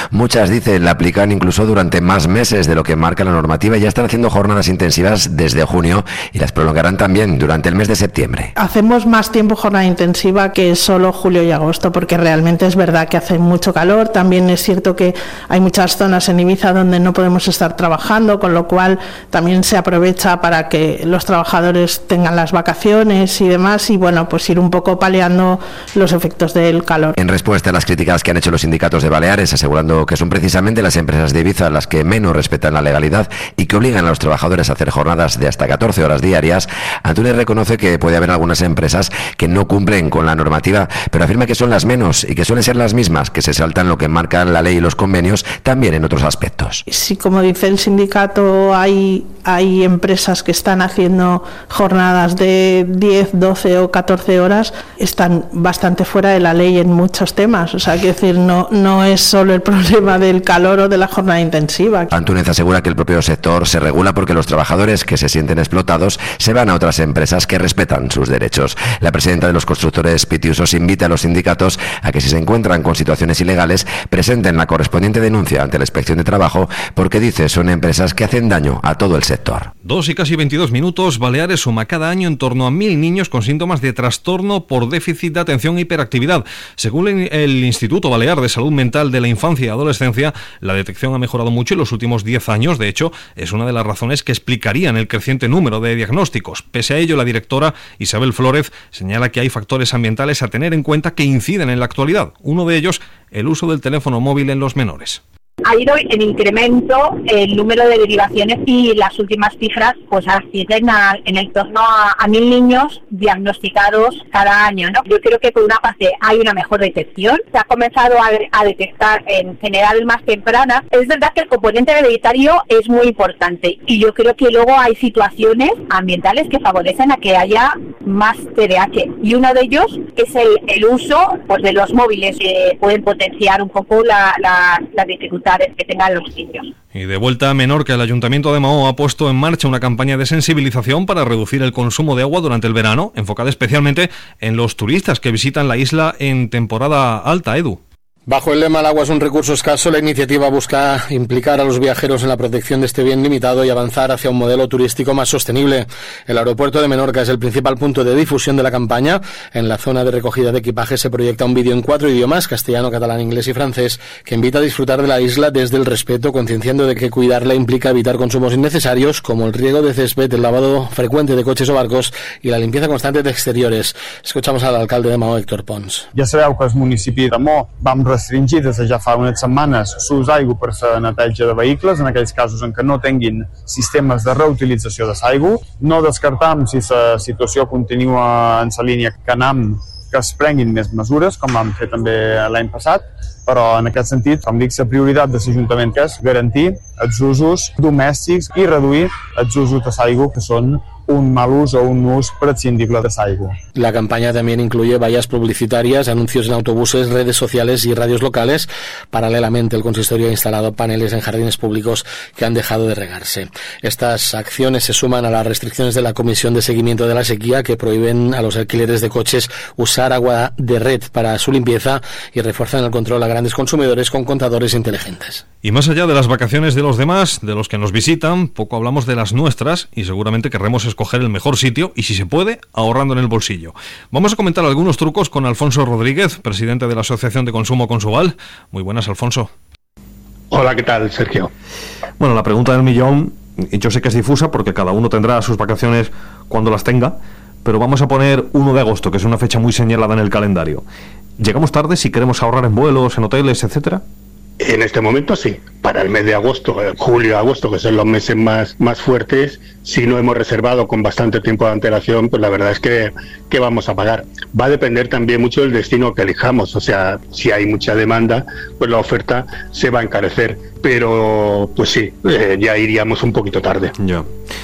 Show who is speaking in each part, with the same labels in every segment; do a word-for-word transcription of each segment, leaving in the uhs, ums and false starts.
Speaker 1: Muchas, dice, la aplican incluso durante más meses de lo que marca la normativa y ya están haciendo jornadas intensivas desde junio y las prolongarán también durante el mes de septiembre.
Speaker 2: Hacemos más tiempo jornada intensiva que solo julio y agosto, porque realmente es verdad que hace mucho calor. También es cierto que hay muchas zonas en Ibiza donde no podemos estar trabajando, con lo cual también se aprovecha para que los trabajadores tengan las vacaciones y demás, y bueno, pues ir un poco paliando los efectos del calor.
Speaker 1: En respuesta a las críticas que han hecho los sindicatos de Baleares, asegurando que son precisamente las empresas de Ibiza las que menos respetan la legalidad y que obligan a los trabajadores a hacer jornadas de hasta catorce horas diarias, Antúnez reconoce que puede haber algunas empresas que no cumplen con la normativa, pero afirma que son las menos y que suelen ser las mismas que se saltan lo que marcan la ley y los convenios también en otros aspectos.
Speaker 2: Sí, como dice el sindicato, hay, hay empresas que están haciendo jornadas de diez, doce o catorce horas, están bastante fuera de la ley en muchos temas. O sea, quiero decir, no, no es solo el problema del calor o de la jornada intensiva.
Speaker 1: Antúnez asegura que el propio sector se regula porque los trabajadores que se sienten explotados se van a otras empresas que respetan sus derechos. La presidenta de los constructores Pitiusos invita a los sindicatos a que si se encuentran con situaciones ilegales presenten la correspondiente denuncia ante la Inspección de Trabajo, porque dice son empresas que hacen daño a todo el sector.
Speaker 3: Dos y casi veintidós minutos. Baleares suma cada año en torno a mil niños con síntomas de trastorno por déficit de atención e hiperactividad. Según el Instituto Balear de Salud Mental de la Infancia y Adolescencia, la detección ha mejorado mucho en los últimos diez años. De hecho, es una de las razones que explicarían el creciente número de diagnósticos. Pese a ello, la directora Isabel Flórez señala que hay factores ambientales a tener en cuenta que inciden en la actualidad. Uno de ellos, el uso del teléfono móvil en los menores.
Speaker 4: Ha ido en incremento el número de derivaciones y las últimas cifras pues ascienden a, en el torno a, a mil niños diagnosticados cada año, ¿no? Yo creo que por una parte hay una mejor detección, se ha comenzado a, a detectar en general más temprana. Es verdad que el componente hereditario es muy importante y yo creo que luego hay situaciones ambientales que favorecen a que haya más T D A H y uno de ellos es el, el uso pues, de los móviles que pueden potenciar un poco la, la, la dificultad que tengan los niños.
Speaker 3: Y de vuelta a Menorca, el Ayuntamiento de Mahó ha puesto en marcha una campaña de sensibilización para reducir el consumo de agua durante el verano, enfocada especialmente en los turistas que visitan la isla en temporada alta. Edu.
Speaker 5: Bajo el lema "El agua es un recurso escaso", la iniciativa busca implicar a los viajeros en la protección de este bien limitado y avanzar hacia un modelo turístico más sostenible. El aeropuerto de Menorca es el principal punto de difusión de la campaña. En la zona de recogida de equipaje se proyecta un vídeo en cuatro idiomas, castellano, catalán, inglés y francés, que invita a disfrutar de la isla desde el respeto, concienciando de que cuidarla implica evitar consumos innecesarios como el riego de césped, el lavado frecuente de coches o barcos y la limpieza constante de exteriores. Escuchamos al alcalde de Mahó, Héctor Pons.
Speaker 6: Ja sabeu que el municipi de Mahó vam restringir des de ja fa unes setmanes l'ús d'aigua per la neteja de vehicles, en aquells casos en què no tinguin sistemes de reutilització de l'aigua. No descartam, si la situació continua en la línia que anem, que es prenguin més mesures, com vam fer també l'any passat, però en aquest sentit, com dic, la prioritat de l'Ajuntament és garantir els usos domèstics i reduir els usos de l'aigua que són un mal uso o un uso prescindible de l'aigua.
Speaker 5: La campaña también incluye vallas publicitarias, anuncios en autobuses, redes sociales y radios locales. Paralelamente, el consistorio ha instalado paneles en jardines públicos que han dejado de regarse. Estas acciones se suman a las restricciones de la Comisión de Seguimiento de la Sequía, que prohíben a los alquileres de coches usar agua de red para su limpieza y refuerzan el control a grandes consumidores con contadores inteligentes.
Speaker 3: Y más allá de las vacaciones de los demás, de los que nos visitan, poco hablamos de las nuestras y seguramente querremos escoger el mejor sitio y, si se puede, ahorrando en el bolsillo. Vamos a comentar algunos trucos con Alfonso Rodríguez, presidente de la Asociación de Consumo Consuval. Muy buenas, Alfonso.
Speaker 7: Hola, ¿qué tal, Sergio?
Speaker 3: Bueno, la pregunta del millón, yo sé que es difusa porque cada uno tendrá sus vacaciones cuando las tenga, pero vamos a poner uno de agosto, que es una fecha muy señalada en el calendario. ¿Llegamos tarde si queremos ahorrar en vuelos, en hoteles, etcétera?
Speaker 7: En este momento sí, para el mes de agosto, julio, agosto, que son los meses más, más fuertes, si no hemos reservado con bastante tiempo de antelación, pues la verdad es que, que vamos a pagar. Va a depender también mucho del destino que elijamos, o sea, si hay mucha demanda, pues la oferta se va a encarecer, pero pues sí, eh, ya iríamos un poquito tarde.
Speaker 3: Ya.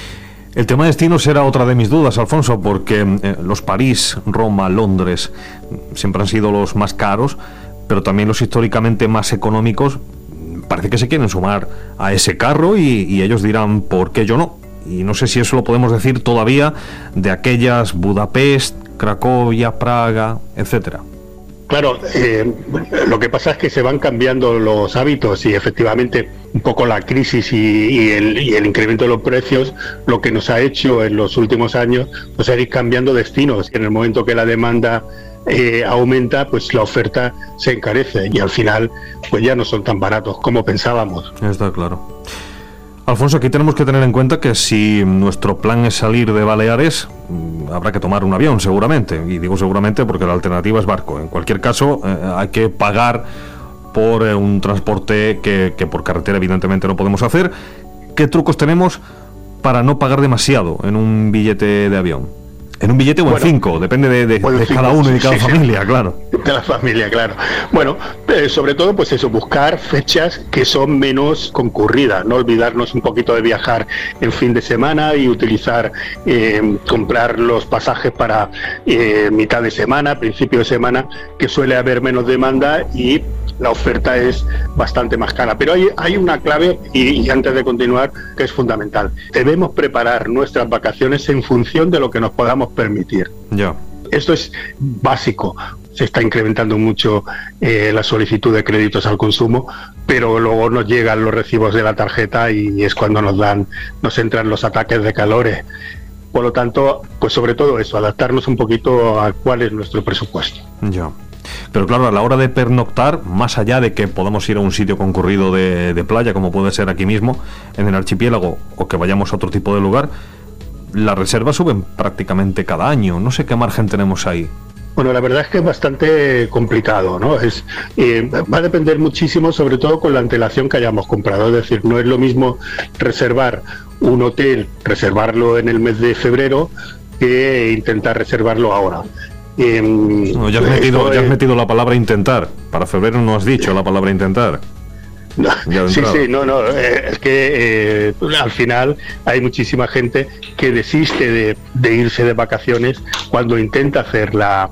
Speaker 3: El tema de destinos era otra de mis dudas, Alfonso, porque eh, los París, Roma, Londres siempre han sido los más caros, pero también los históricamente más económicos parece que se quieren sumar a ese carro y, y ellos dirán, ¿por qué yo no? Y no sé si eso lo podemos decir todavía de aquellas Budapest, Cracovia, Praga, etcétera.
Speaker 7: Claro, eh, lo que pasa es que se van cambiando los hábitos y efectivamente un poco la crisis y, y, el, y el incremento de los precios lo que nos ha hecho en los últimos años pues es ir cambiando destinos. En el momento que la demanda eh, aumenta, pues la oferta se encarece y al final pues ya no son tan baratos como pensábamos.
Speaker 3: Está claro. Alfonso, aquí tenemos que tener en cuenta que si nuestro plan es salir de Baleares, habrá que tomar un avión seguramente, y digo seguramente porque la alternativa es barco. En cualquier caso, eh, hay que pagar por eh, un transporte que, que por carretera evidentemente no podemos hacer. ¿Qué trucos tenemos para no pagar demasiado en un billete de avión? En un billete o bueno, en cinco, depende de, de, de cinco, cada uno y de cada sí, familia, sí. claro.
Speaker 7: De la familia, claro. Bueno, eh, sobre todo, pues eso, buscar fechas que son menos concurridas, no olvidarnos un poquito de viajar en fin de semana y utilizar, eh, comprar los pasajes para eh, mitad de semana, principio de semana, que suele haber menos demanda y la oferta es bastante más cara. Pero hay, hay una clave, y, y antes de continuar, que es fundamental. Debemos preparar nuestras vacaciones en función de lo que nos podamos permitir.
Speaker 3: Ya.
Speaker 7: Esto es básico. Se está incrementando mucho eh, la solicitud de créditos al consumo, pero luego nos llegan los recibos de la tarjeta y es cuando nos dan, nos entran los ataques de calores. Por lo tanto, pues sobre todo eso, adaptarnos un poquito a cuál es nuestro presupuesto.
Speaker 3: Ya. Pero claro, a la hora de pernoctar, más allá de que podamos ir a un sitio concurrido de, de playa, como puede ser aquí mismo, en el archipiélago, o que vayamos a otro tipo de lugar, las reservas suben prácticamente cada año. No sé qué margen tenemos ahí.
Speaker 7: Bueno, la verdad es que es bastante complicado, ¿no? Es, eh, va a depender muchísimo, sobre todo con la antelación que hayamos comprado. Es decir, no es lo mismo reservar un hotel, reservarlo en el mes de febrero, que intentar reservarlo ahora. Eh,
Speaker 3: no, ya, has metido, ya has metido la palabra intentar. Para febrero no has dicho la palabra intentar.
Speaker 7: No, sí, sí, no, no, eh, es que eh, al final hay muchísima gente que desiste de, de irse de vacaciones cuando intenta hacer la,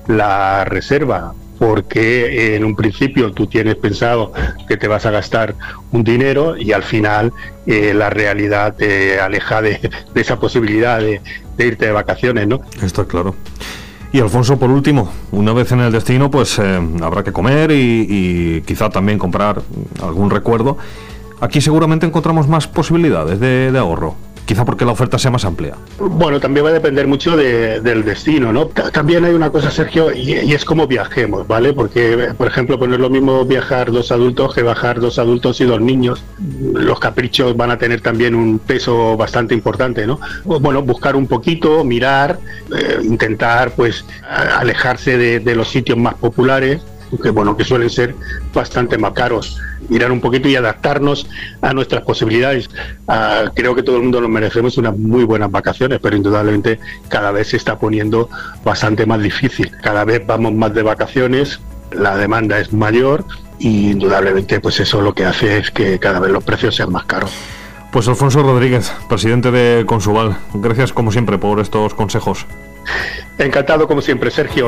Speaker 7: la reserva, porque eh, en un principio tú tienes pensado que te vas a gastar un dinero y al final eh, la realidad te aleja de, de esa posibilidad de, de irte de vacaciones, ¿no?
Speaker 3: Está claro. Y Alfonso, por último, una vez en el destino, pues eh, habrá que comer y, y quizá también comprar algún recuerdo. Aquí seguramente encontramos más posibilidades de, de ahorro, quizá porque la oferta sea más amplia.
Speaker 7: Bueno, también va a depender mucho de, del destino, ¿no? También hay una cosa, Sergio, y, y es cómo viajemos, ¿vale? Porque, por ejemplo, pues no es lo mismo viajar dos adultos que viajar dos adultos y dos niños. Los caprichos van a tener también un peso bastante importante, ¿no? Bueno, buscar un poquito, mirar, eh, intentar, pues, alejarse de, de los sitios más populares, que bueno, que suelen ser bastante más caros. Mirar un poquito y adaptarnos a nuestras posibilidades. Uh, creo que todo el mundo nos merecemos unas muy buenas vacaciones, pero indudablemente cada vez se está poniendo bastante más difícil. Cada vez vamos más de vacaciones, la demanda es mayor y indudablemente pues eso lo que hace es que cada vez los precios sean más caros.
Speaker 3: Pues Alfonso Rodríguez, presidente de Consubal, gracias como siempre por estos consejos.
Speaker 7: Encantado como siempre, Sergio.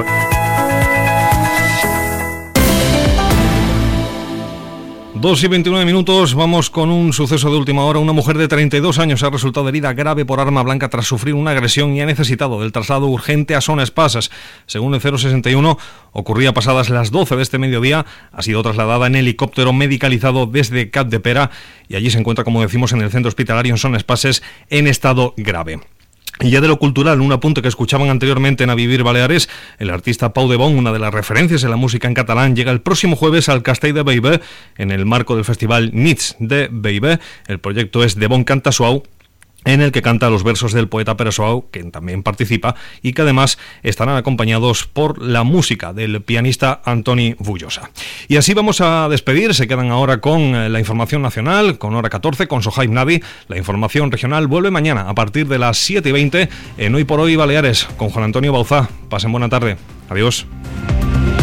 Speaker 3: dos y veintinueve minutos, vamos con un suceso de última hora. Una mujer de treinta y dos años ha resultado herida grave por arma blanca tras sufrir una agresión y ha necesitado del traslado urgente a Son Espases. Según el cero sesenta y uno, ocurría pasadas las doce de este mediodía. Ha sido trasladada en helicóptero medicalizado desde Capdepera y allí se encuentra, como decimos, en el centro hospitalario en Son Espases en estado grave. Y ya de lo cultural, un apunte que escuchaban anteriormente en A Vivir Baleares, el artista Pau de Bon, una de las referencias en la música en catalán, llega el próximo jueves al Castell de Bellver en el marco del festival Nits de Bellver. El proyecto es De Bon Canta Suau, en el que canta los versos del poeta Pere Suau, que también participa, y que además estarán acompañados por la música del pianista Antoni Bullosa. Y así vamos a despedir, se quedan ahora con la información nacional, con hora catorce, con Sohaib Navi. La información regional vuelve mañana a partir de las siete y veinte en Hoy por Hoy Baleares, con Juan Antonio Bauzá. Pasen buena tarde. Adiós.